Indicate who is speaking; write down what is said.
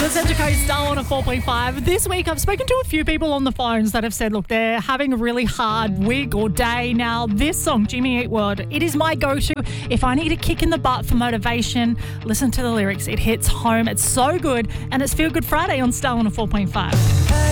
Speaker 1: Centre Coast Star on a 4.5. This week, I've spoken to a few people on the phones that have said, look, they're having a really hard week or day. Now, this song, Jimmy Eat World, it is my go-to. If I need a kick in the butt for motivation, listen to the lyrics. It hits home. It's so good. And it's Feel Good Friday on Star on a 4.5.